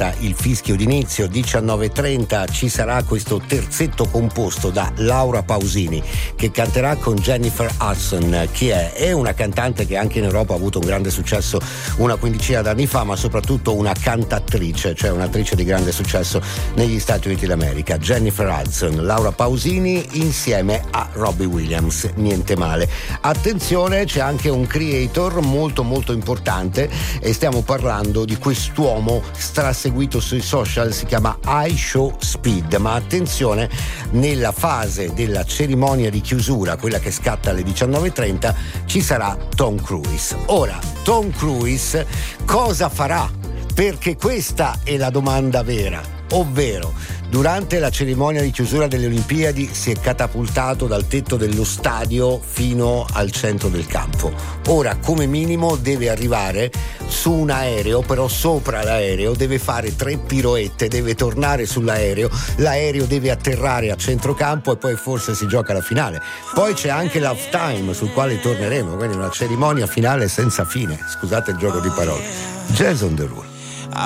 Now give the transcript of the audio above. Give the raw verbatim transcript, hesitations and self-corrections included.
trenta il fischio d'inizio, diciannove e trenta ci sarà questo terzetto composto da Laura Pausini che canterà con Jennifer Hudson. Chi è? È una cantante che anche in Europa ha avuto un grande successo una quindicina d'anni fa, ma soprattutto una cantatrice, cioè un'attrice di grande successo negli Stati Uniti d'America. Jennifer Hudson, Laura Pausini insieme a Robbie Williams, niente male. Attenzione, c'è anche un creator molto molto importante e stiamo parlando di quest'uomo straseguito sui social, si chiama iShowSpeed, ma attenzione, nella fase della cerimonia di chiusura, quella che scatta alle diciannove e trenta, ci sarà Tom Cruise. Ora, Tom Cruise cosa farà? Perché questa è la domanda vera, ovvero durante la cerimonia di chiusura delle Olimpiadi si è catapultato dal tetto dello stadio fino al centro del campo. Ora, come minimo, deve arrivare su un aereo, però sopra l'aereo deve fare tre piroette, deve tornare sull'aereo, l'aereo deve atterrare a centrocampo e poi forse si gioca la finale. Poi c'è anche l'halftime sul quale torneremo, quindi una cerimonia finale senza fine. Scusate il gioco di parole. Jason Derulo.